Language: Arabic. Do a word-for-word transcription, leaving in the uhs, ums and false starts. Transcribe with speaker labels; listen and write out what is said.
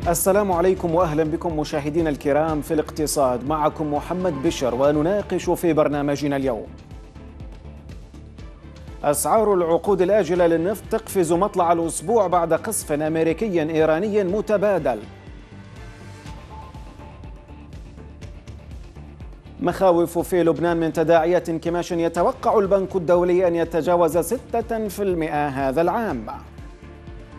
Speaker 1: السلام عليكم وأهلا بكم مشاهدينا الكرام في الاقتصاد. معكم محمد بشر ونناقش في برنامجنا اليوم: أسعار العقود الآجلة للنفط تقفز مطلع الأسبوع بعد قصف أمريكي إيراني متبادل. مخاوف في لبنان من تداعيات انكماش يتوقع البنك الدولي أن يتجاوز ستة بالمئة هذا العام.